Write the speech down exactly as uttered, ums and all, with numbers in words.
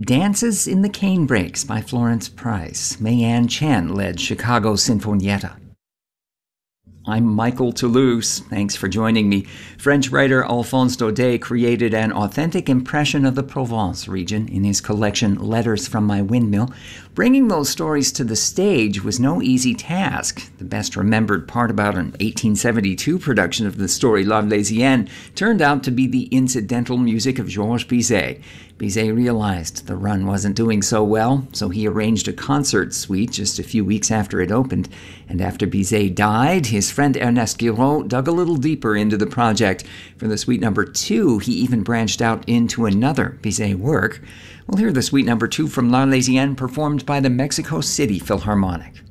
Dances in the Canebrakes by Florence Price. Mayanne Chen led Chicago Sinfonietta. I'm Michael Toulouse. Thanks for joining me. French writer Alphonse Daudet created an authentic impression of the Provence region in his collection Letters from My Windmill. Bringing those stories to the stage was no easy task. The best remembered part about an eighteen seventy-two production of the story L'Arlésienne turned out to be the incidental music of Georges Bizet. Bizet realized the run wasn't doing so well, so he arranged a concert suite just a few weeks after it opened. And after Bizet died, his friend Ernest Guiraud dug a little deeper into the project. For the suite number two, he even branched out into another Bizet work. We'll hear the suite number two from L'Arlésienne performed by the Mexico City Philharmonic.